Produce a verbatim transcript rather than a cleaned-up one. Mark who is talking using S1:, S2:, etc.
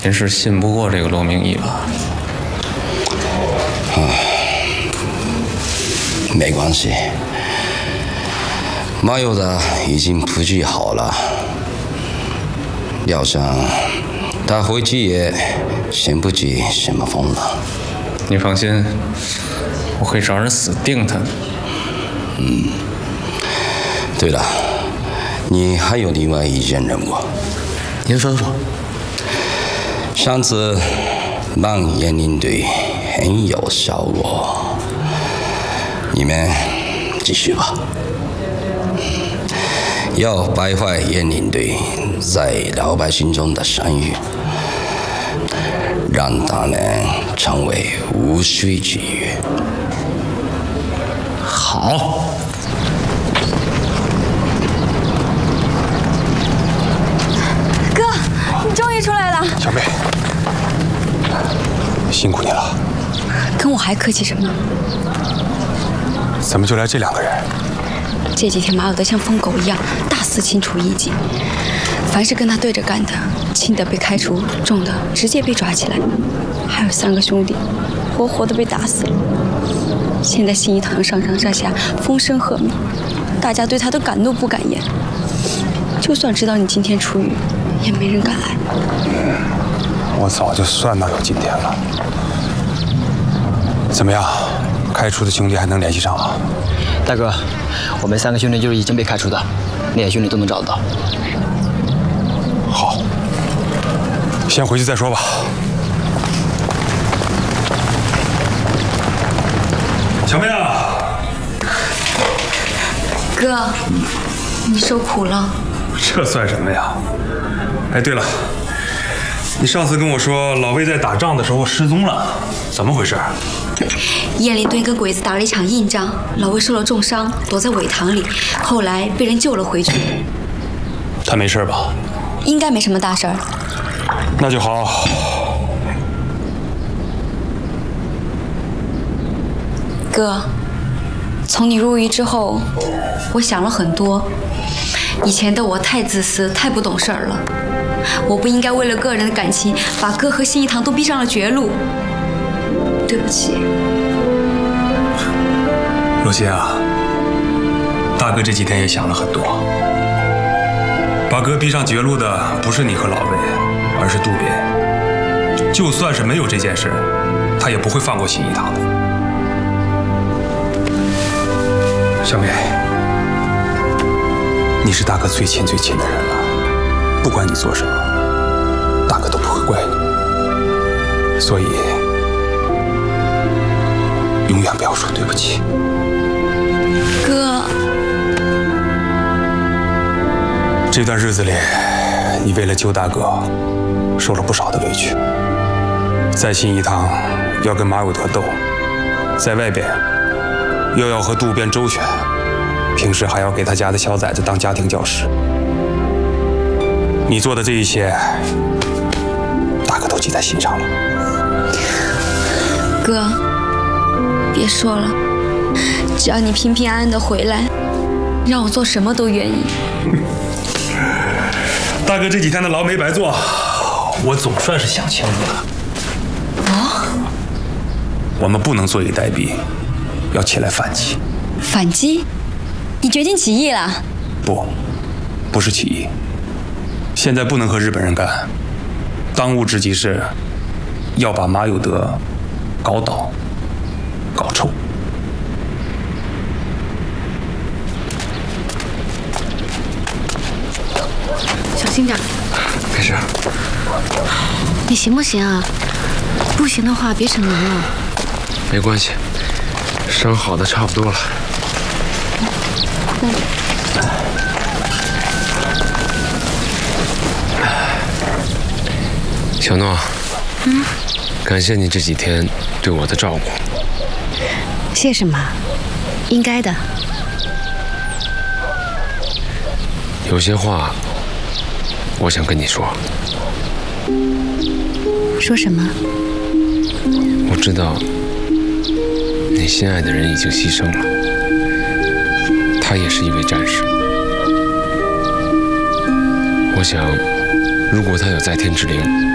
S1: 您是信不过这个罗明义了。
S2: 啊，没关系，马友的已经布局好了。要想他回去也先不急什么风了。
S1: 你放心，我会找人死定他。
S2: 嗯，对了，你还有另外一件任务。
S3: 您吩咐。
S2: 上次帮燕宁队很有效果，你们继续吧。要败坏燕宁队在老百姓中的声誉，让他们成为无序之乐。
S1: 好。
S4: 哥，你终于出来了。
S5: 小妹，辛苦你了。
S4: 跟我还客气什么？
S5: 怎么就来这两个人？
S4: 这几天马有德像疯狗一样大肆清除异己，凡是跟他对着干的，轻的被开除，重的直接被抓起来，还有三个兄弟活活的被打死了。现在信义堂上上下下风声鹤唳，大家对他都敢怒不敢言。就算知道你今天出狱，也没人敢来。
S5: 我早就算到有今天了。怎么样，开除的兄弟还能联系上吗？
S3: 大哥，我们三个兄弟就是已经被开除的，那些兄弟都能找得到。
S5: 好，先回去再说吧。小妹啊，
S4: 哥，你受苦了。
S5: 这算什么呀？哎，对了，你上次跟我说老魏在打仗的时候失踪了，怎么回事？
S4: 燕林队跟鬼子打了一场硬仗，老魏受了重伤，躲在苇塘里，后来被人救了回去。
S5: 他没事吧？
S4: 应该没什么大事儿。
S5: 那就好。
S4: 哥，从你入狱之后，我想了很多。以前的我太自私，太不懂事儿了。我不应该为了个人的感情，把哥和信义堂都逼上了绝路。对不起。
S5: 若曦啊，大哥这几天也想了很多。把哥逼上绝路的不是你和老魏，而是渡边。就算是没有这件事，他也不会放过信义堂的。小妹，你是大哥最亲最亲的人了，不管你做什么，大哥都不会怪你。所以，永远不要说对不起。
S4: 哥，
S5: 这段日子里，你为了救大哥，受了不少的委屈。在信义堂要跟马有德斗，在外边又要和渡边周旋，平时还要给他家的小崽子当家庭教师。你做的这一切，大哥都记在心上了。
S4: 哥，别说了，只要你平平安安的回来，让我做什么都愿意。
S5: 大哥这几天的劳没白做，我总算是想清楚了。
S4: 哦，
S5: 我们不能坐以待毙，要起来反击。
S4: 反击？你决定起义了？
S5: 不，不是起义。现在不能和日本人干，当务之急是要把马有德搞倒、搞臭。
S6: 小心点。
S1: 没事。
S6: 你行不行啊？不行的话，别逞能了。
S1: 没关系，伤好的差不多了。
S6: 嗯。
S1: 小诺，
S6: 嗯，
S1: 感谢你这几天对我的照顾。
S6: 谢什么？应该的。
S1: 有些话，我想跟你说。
S6: 说什么？
S1: 我知道你心爱的人已经牺牲了，他也是一位战士。我想，如果他有在天之灵，